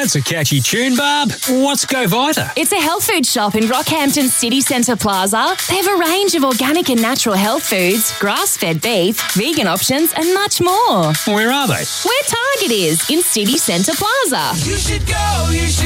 That's a catchy tune, Barb. What's Go Vita? It's a health food shop in Rockhampton City Centre Plaza. They have a range of organic and natural health foods, grass-fed beef, vegan options and much more. Where are they? Where Target is, in City Centre Plaza. You should go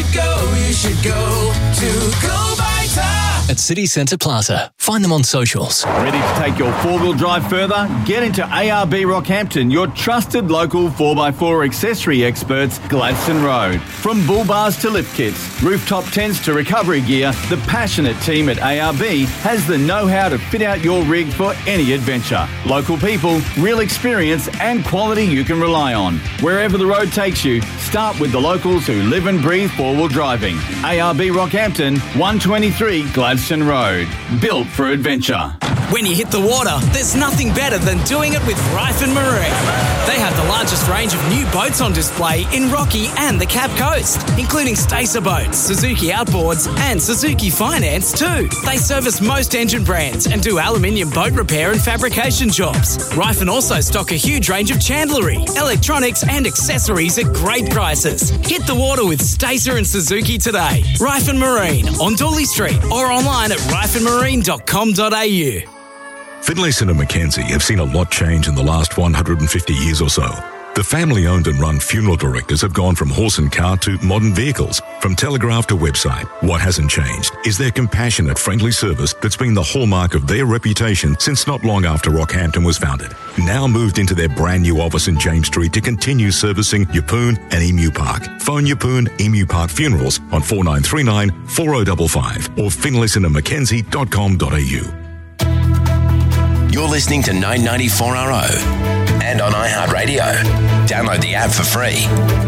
to Go Vita. At City Centre Plaza. Find them on socials. Ready to take your four-wheel drive further? Get into ARB Rockhampton, your trusted local 4x4 accessory experts, Gladstone Road. From bull bars to lift kits, rooftop tents to recovery gear, the passionate team at ARB has the know-how to fit out your rig for any adventure. Local people, real experience and quality you can rely on. Wherever the road takes you, start with the locals who live and breathe four-wheel driving. ARB Rockhampton, 123 Gladstone Road. Built for adventure. When you hit the water, there's nothing better than doing it with Ryford Marine. They have the largest range of new boats on display in Rocky and the Cape Coast, including Stacer boats, Suzuki Outboards and Suzuki Finance too. They service most engine brands and do aluminium boat repair and fabrication jobs. Ryford also stock a huge range of chandlery, electronics and accessories at great prices. Hit the water with Stacer and Suzuki today. Ryford Marine on Dooley Street or online at ryfordmarine.com.au. Finlayson and Mackenzie have seen a lot change in the last 150 years or so. The family-owned and run funeral directors have gone from horse and car to modern vehicles, from telegraph to website. What hasn't changed is their compassionate, friendly service that's been the hallmark of their reputation since not long after Rockhampton was founded. Now moved into their brand new office in James Street to continue servicing Yeppoon and Emu Park. Phone Yeppoon Emu Park Funerals on 4939 4055 or finlaysonandmackenzie.com.au. You're listening to 994RO and on iHeartRadio. Download the app for free.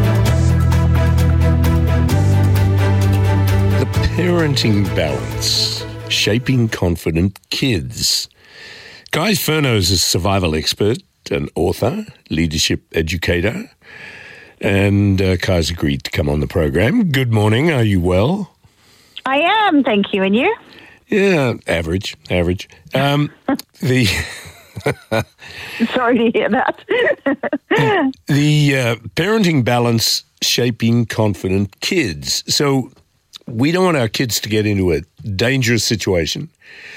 The parenting balance, shaping confident kids. Guy Furno is a survival expert, an author, leadership educator, and Kai's agreed to come on the program. Good morning. Are you well? I am, thank you. And you? Yeah, average. Sorry to hear that. The parenting balance, shaping confident kids. So we don't want our kids to get into a dangerous situation.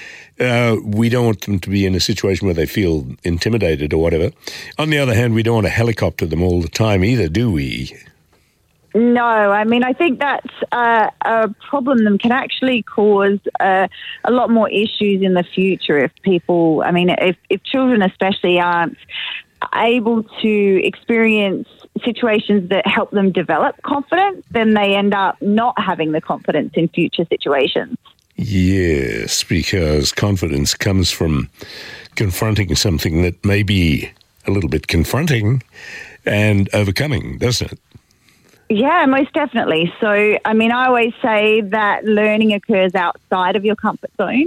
We don't want them to be in a situation where they feel intimidated or whatever. On the other hand, we don't want to helicopter them all the time either, do we? No, I mean, I think that's a problem that can actually cause a lot more issues in the future if people, I mean, if children especially aren't able to experience situations that help them develop confidence, then they end up not having the confidence in future situations. Yes, because confidence comes from confronting something that may be a little bit confronting and overcoming, doesn't it? Yeah, most definitely. So, I mean, I always say that learning occurs outside of your comfort zone,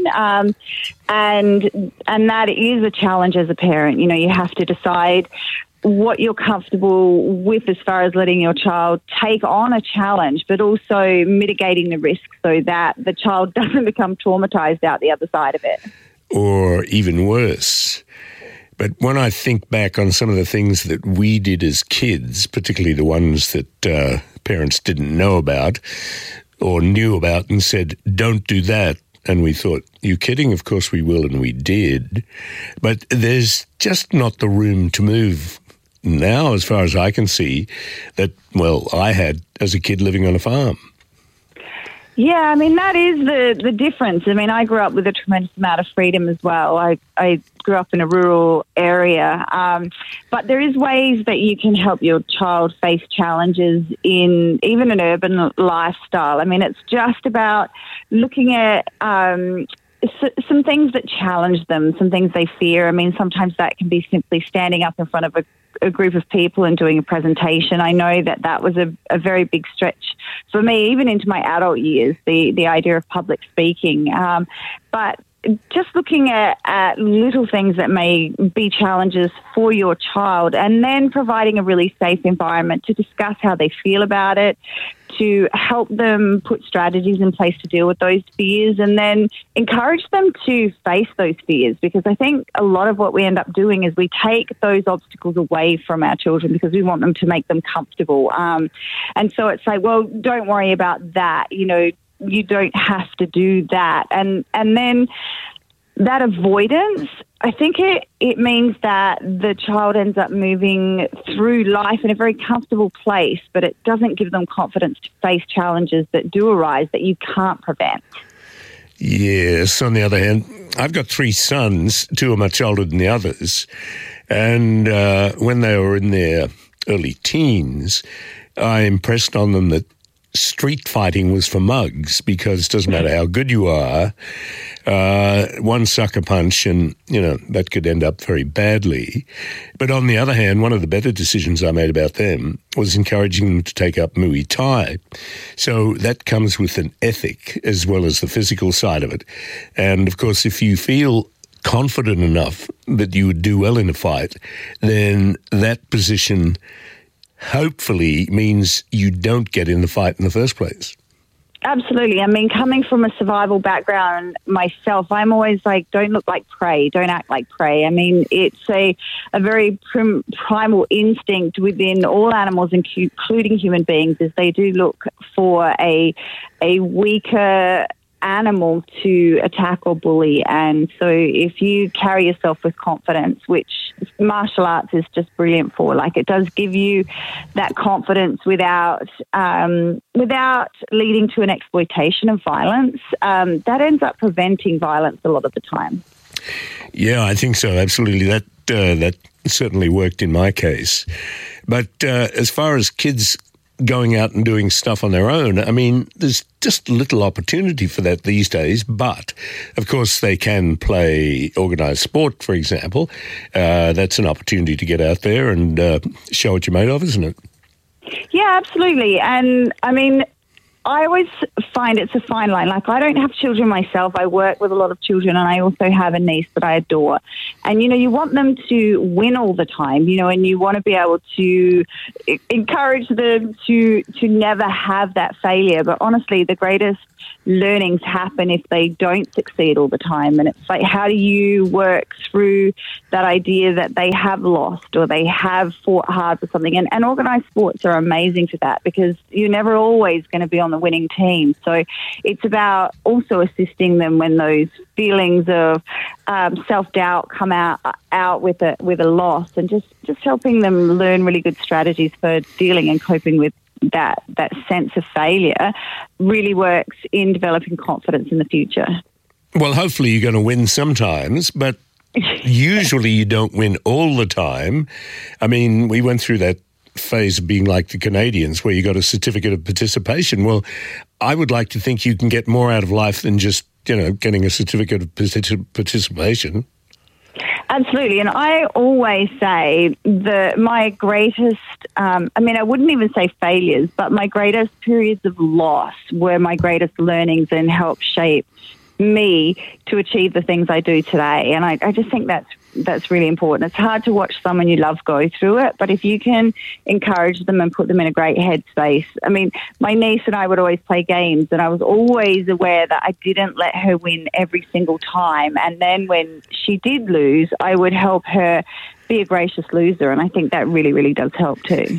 and that is a challenge as a parent. You know, you have to decide what you're comfortable with as far as letting your child take on a challenge, but also mitigating the risk so that the child doesn't become traumatized out the other side of it. Or even worse. But when I think back on some of the things that we did as kids, particularly the ones that parents didn't know about or knew about and said, don't do that. And we thought, you kidding? Of course we will, and we did. But there's just not the room to move now, as far as I can see, that, well, I had as a kid living on a farm. Yeah, I mean, that is the difference. I mean, I grew up with a tremendous amount of freedom as well. I grew up in a rural area. But there is ways that you can help your child face challenges in even an urban lifestyle. I mean, it's just about looking at some things that challenge them, some things they fear. I mean, sometimes that can be simply standing up in front of a group of people and doing a presentation. I know that was a very big stretch for me, even into my adult years, the idea of public speaking. But just looking at little things that may be challenges for your child and then providing a really safe environment to discuss how they feel about it, to help them put strategies in place to deal with those fears, and then encourage them to face those fears, because I think a lot of what we end up doing is we take those obstacles away from our children because we want them to make them comfortable. And so it's like, well, don't worry about that. You know, you don't have to do that. And then that avoidance, I think it means that the child ends up moving through life in a very comfortable place, but it doesn't give them confidence to face challenges that do arise that you can't prevent. Yes, on the other hand, I've got 3 sons, 2 are much older than the others, and when they were in their early teens, I impressed on them that street fighting was for mugs, because it doesn't matter how good you are, one sucker punch and, you know, that could end up very badly. But on the other hand, one of the better decisions I made about them was encouraging them to take up Muay Thai. So that comes with an ethic as well as the physical side of it. And of course, if you feel confident enough that you would do well in a fight, then that position hopefully means you don't get in the fight in the first place. Absolutely. I mean, coming from a survival background myself, I'm always like, don't look like prey, don't act like prey. I mean, it's a very primal instinct within all animals, including human beings, is they do look for a weaker animal to attack or bully. And so if you carry yourself with confidence, which martial arts is just brilliant for, like it does give you that confidence without leading to an exploitation of violence, that ends up preventing violence a lot of the time. Yeah, I think so. Absolutely. That certainly worked in my case. But as far as kids going out and doing stuff on their own, I mean, there's just little opportunity for that these days. But, of course, they can play organised sport, for example. That's an opportunity to get out there and show what you're made of, isn't it? Yeah, absolutely. And, I mean, I always find it's a fine line. Like, I don't have children myself. I work with a lot of children, and I also have a niece that I adore. And, you know, you want them to win all the time, you know, and you want to be able to encourage them to never have that failure. But honestly, the greatest learnings happen if they don't succeed all the time. And it's like, how do you work through that idea that they have lost or they have fought hard for something? And organised sports are amazing for that, because you're never always going to be on the winning team. So it's about also assisting them when those feelings of self-doubt come out with a loss, and just helping them learn really good strategies for dealing and coping with that sense of failure really works in developing confidence in the future. Well, hopefully you're going to win sometimes, but usually you don't win all the time. I mean, we went through that phase of being like the Canadians where you got a certificate of participation. Well, I would like to think you can get more out of life than just, you know, getting a certificate of participation. Absolutely. And I always say that my greatest, I wouldn't even say failures, but my greatest periods of loss were my greatest learnings and helped shape me to achieve the things I do today. And I just think that's really important. It's hard to watch someone you love go through it, but if you can encourage them and put them in a great headspace. I mean, my niece and I would always play games, and I was always aware that I didn't let her win every single time. And then when she did lose, I would help her be a gracious loser, and I think that really, really does help too.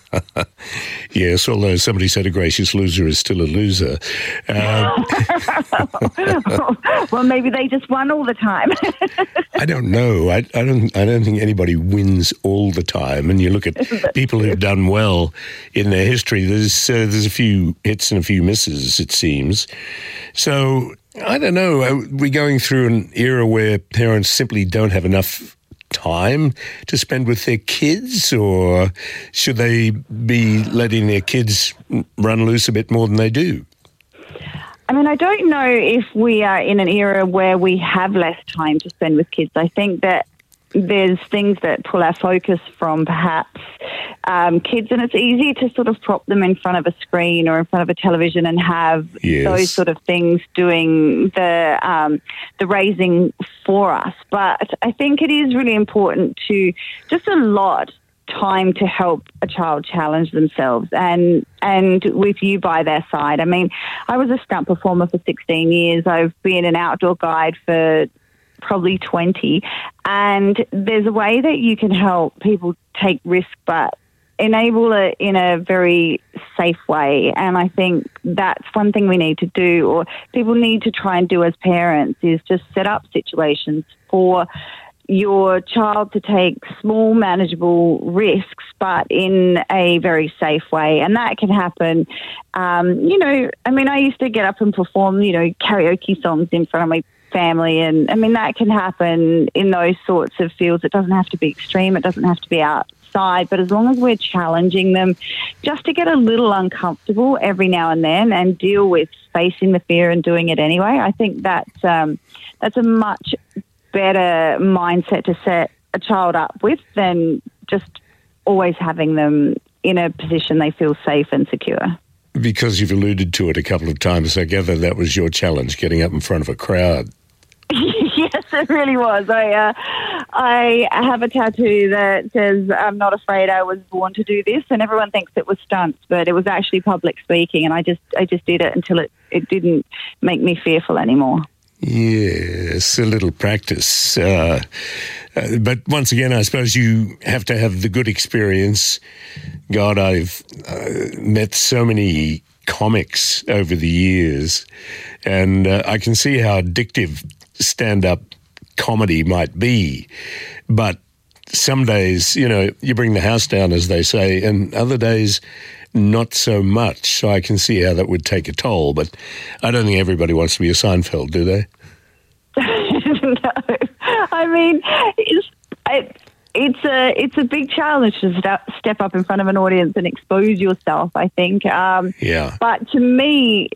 Yes, although somebody said a gracious loser is still a loser. Well, maybe they just won all the time. I don't know. I don't think anybody wins all the time. And you look at people who've done well in their history. There's a few hits and a few misses, it seems. So I don't know. Are we going through an era where parents simply don't have enough time to spend with their kids, or should they be letting their kids run loose a bit more than they do? I mean, I don't know if we are in an era where we have less time to spend with kids. I think that there's things that pull our focus from perhaps kids, and it's easy to sort of prop them in front of a screen or in front of a television and have those sort of things doing the raising for us. But I think it is really important to just allot time to help a child challenge themselves and with you by their side. I mean, I was a stunt performer for 16 years. I've been an outdoor guide for probably 20, and there's a way that you can help people take risk but enable it in a very safe way. And I think that's one thing we need to do, or people need to try and do as parents, is just set up situations for your child to take small, manageable risks, but in a very safe way. And that can happen, I used to get up and perform, karaoke songs in front of my family. And, that can happen in those sorts of fields. It doesn't have to be extreme. It doesn't have to be outside. But as long as we're challenging them just to get a little uncomfortable every now and then and deal with facing the fear and doing it anyway, I think that's a much better mindset to set a child up with than just always having them in a position they feel safe and secure. Because you've alluded to it a couple of times, I gather that was your challenge, getting up in front of a crowd. Yes, it really was. I have a tattoo that says, "I'm not afraid, I was born to do this," and everyone thinks it was stunts, but it was actually public speaking, and I just did it until it didn't make me fearful anymore. Yes, a little practice. But once again, I suppose you have to have the good experience. God, I've met so many comics over the years, and I can see how addictive stand-up comedy might be. But some days, you bring the house down, as they say, and other days, not so much. So I can see how that would take a toll. But I don't think everybody wants to be a Seinfeld, do they? No. I mean, it's a big challenge to step up in front of an audience and expose yourself, I think. Yeah. But to me,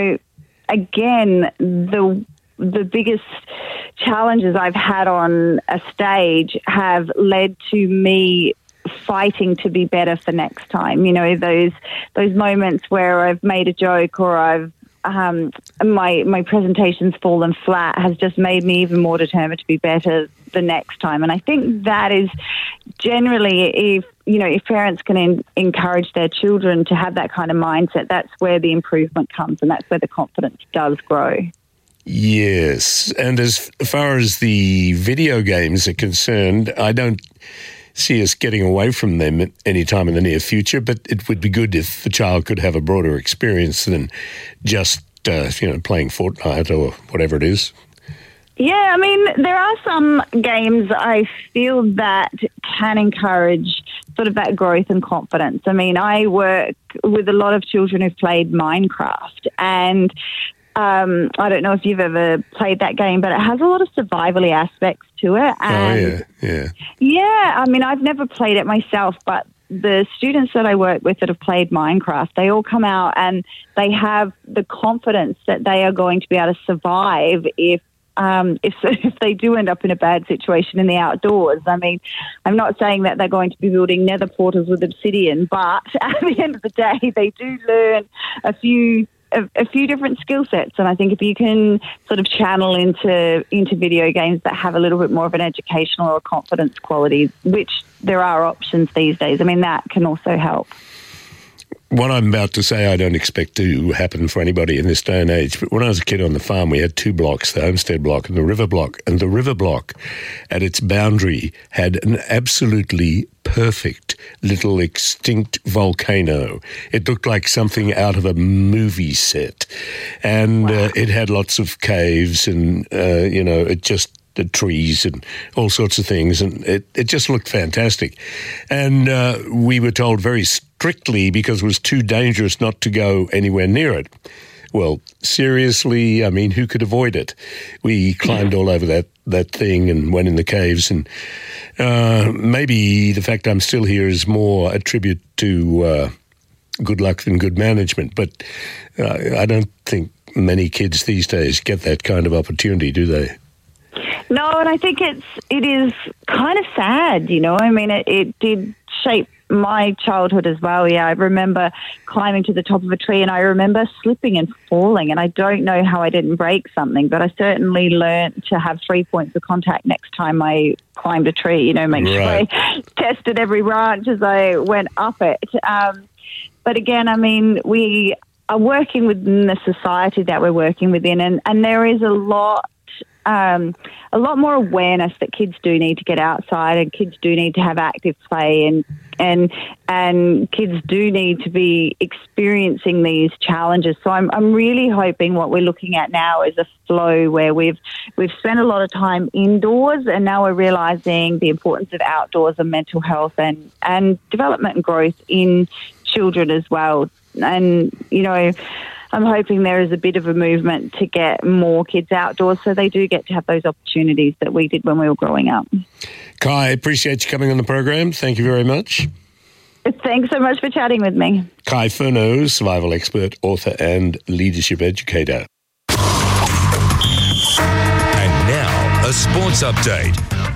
again, the biggest challenges I've had on a stage have led to me fighting to be better for next time. Those moments where I've made a joke or I've my presentation's fallen flat has just made me even more determined to be better the next time. And I think that is generally, if parents can encourage their children to have that kind of mindset, that's where the improvement comes and that's where the confidence does grow. Yes, and as far as the video games are concerned, I don't see us getting away from them any time in the near future, but it would be good if the child could have a broader experience than just, playing Fortnite or whatever it is. Yeah, I mean, there are some games I feel that can encourage sort of that growth and confidence. I mean, I work with a lot of children who've played Minecraft, and I don't know if you've ever played that game, but it has a lot of survival-y aspects to it. And yeah. Yeah, I mean, I've never played it myself, but the students that I work with that have played Minecraft, they all come out and they have the confidence that they are going to be able to survive if they do end up in a bad situation in the outdoors. I mean, I'm not saying that they're going to be building nether portals with obsidian, but at the end of the day, they do learn a few different skill sets. And I think if you can sort of channel into video games that have a little bit more of an educational or confidence quality, which there are options these days, I mean, that can also help. What I'm about to say I don't expect to happen for anybody in this day and age, but when I was a kid on the farm, we had two blocks, the Homestead Block and the River Block. And the River Block, at its boundary, had an absolutely perfect little extinct volcano. It looked like something out of a movie set. And it had lots of caves and, it just... the trees and all sorts of things, and it just looked fantastic. And we were told very strictly, because it was too dangerous not to go anywhere near it. Well, seriously, I mean, who could avoid it? We climbed all over that thing and went in the caves, and maybe the fact I'm still here is more a tribute to good luck than good management, but I don't think many kids these days get that kind of opportunity, do they? No, and I think it is kind of sad, I mean, it did shape my childhood as well, yeah. I remember climbing to the top of a tree and I remember slipping and falling, and I don't know how I didn't break something, but I certainly learned to have 3 points of contact next time I climbed a tree, make sure I tested every branch as I went up it. But again, I mean, we are working within the society that we're working within, and there is a lot more awareness that kids do need to get outside, and kids do need to have active play, and kids do need to be experiencing these challenges. So I'm really hoping what we're looking at now is a flow where we've spent a lot of time indoors, and now we're realising the importance of outdoors and mental health and development and growth in children as well. And, I'm hoping there is a bit of a movement to get more kids outdoors so they do get to have those opportunities that we did when we were growing up. Kai, appreciate you coming on the program. Thank you very much. Thanks so much for chatting with me. Kai Furneaux, survival expert, author and leadership educator. And now, a sports update.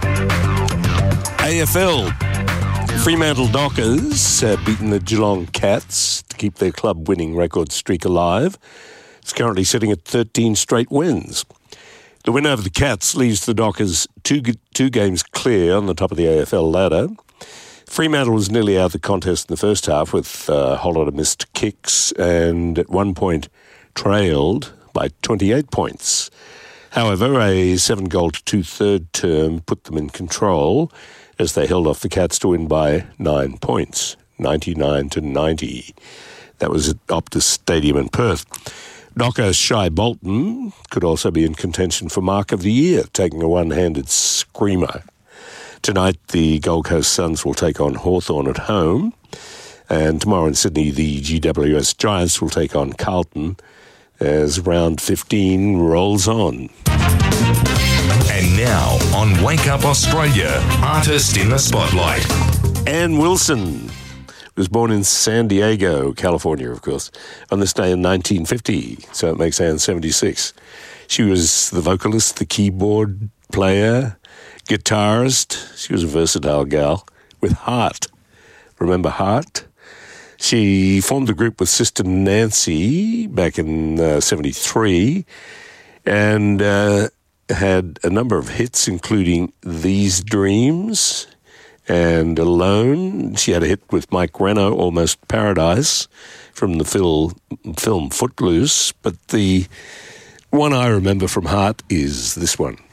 AFL. Fremantle Dockers have beaten the Geelong Cats to keep their club winning record streak alive. It's currently sitting at 13 straight wins. The win over the Cats leaves the Dockers two games clear on the top of the AFL ladder. Fremantle was nearly out of the contest in the first half with a whole lot of missed kicks and at one point trailed by 28 points. However, a 7-goal to 2/3 term put them in control as they held off the Cats to win by 9 points, 99-90. That was at Optus Stadium in Perth. Docker Shai Bolton could also be in contention for Mark of the Year, taking a one-handed screamer. Tonight, the Gold Coast Suns will take on Hawthorn at home, and tomorrow in Sydney, the GWS Giants will take on Carlton as round 15 rolls on. And now, on Wake Up Australia, Artist in the Spotlight. Ann Wilson was born in San Diego, California, of course, on this day in 1950, so it makes Ann 76. She was the vocalist, the keyboard player, guitarist. She was a versatile gal with Heart. Remember Heart? She formed a group with Sister Nancy back in 73 and had a number of hits, including These Dreams and Alone. She had a hit with Mike Reno, Almost Paradise, from the film Footloose. But the one I remember from Heart is this one.